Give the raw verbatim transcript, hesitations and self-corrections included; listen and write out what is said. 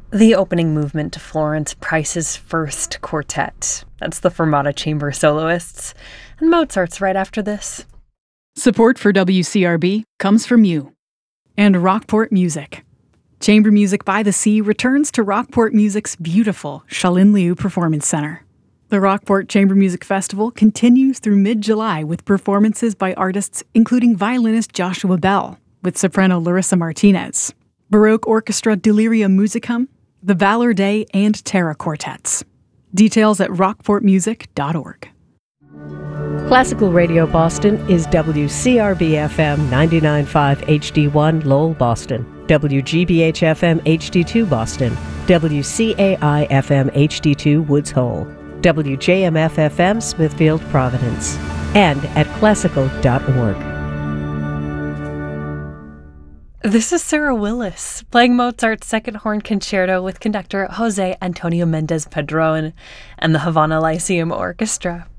The opening movement to Florence Price's First Quartet. That's the Fermata Chamber Soloists. And Mozart's right after this. Support for W C R B comes from you. And Rockport Music. Chamber Music by the Sea returns to Rockport Music's beautiful Shalin Liu Performance Center. The Rockport Chamber Music Festival continues through mid-July with performances by artists including violinist Joshua Bell, with soprano Larissa Martinez, Baroque Orchestra Delirium Musicum, the Valor Day, and Terra Quartets. Details at rockport music dot org. Classical Radio Boston is W C R B F M ninety-nine point five H D one Lowell, Boston, W G B H F M H D two Boston, W C A I F M H D two Woods Hole, W J M F F M Smithfield, Providence, and at classical dot org. This is Sarah Willis, playing Mozart's Second Horn Concerto with conductor Jose Antonio Mendez Padron and the Havana Lyceum Orchestra.